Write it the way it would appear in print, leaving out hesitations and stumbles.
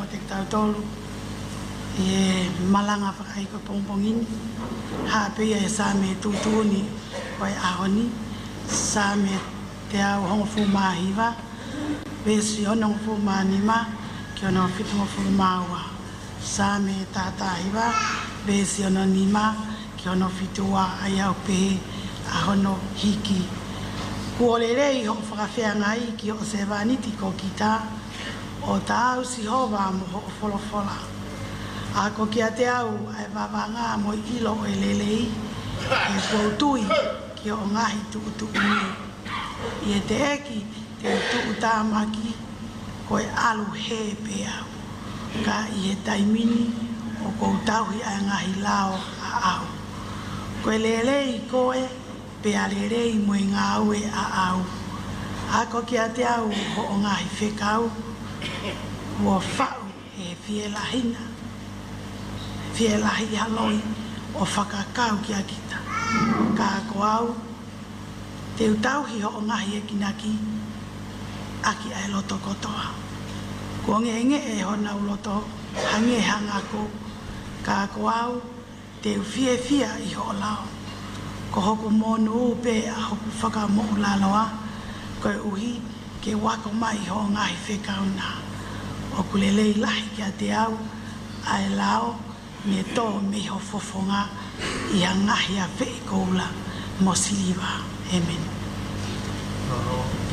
te tautolu e malanga whakai ko pongpongini hapea e sa me tutuni koe ahoni sa me te au hongo fu mahiwa besi ono fu manima ki ono fitu fu mawa sa me tatahiwa besi ono nima ki ono fitu wa ai au pe ahono hiki kuolelei ho whakawhea ngai ki o se vaniti ko kita o tāu si hova mo ho wholofola. A ko kia te au ai wawanga mo ilo e lelei e koutui ki o ngahi tuutu uni. I e te eki te tuu tāmaki ko e alu he pe au. Ka i e taimini o koutauhi ai ngahi lao a au. Ko e lelei koe pe a lelei mo i ngā ue a au. A ko kia te au ho o ngahi whekau ua whau e whielahina. Whielahi haloi o whakakau ki a kita. Ka ko au te utauhi ho o ngahi e kinaki aki ai loto kotoa. Ko ngenge e hona u loto hange hangako. Ka ko au te uwhia i ho lao. Ko hoku monu upe a hoku whakamo'u laloa. Koe uhi ke wako mai ho ngahi whekau nā. O kulelei lahi kia te au ai lao me tō me ho fofonga i a ngahi a whee koula mo siliwa. Amen.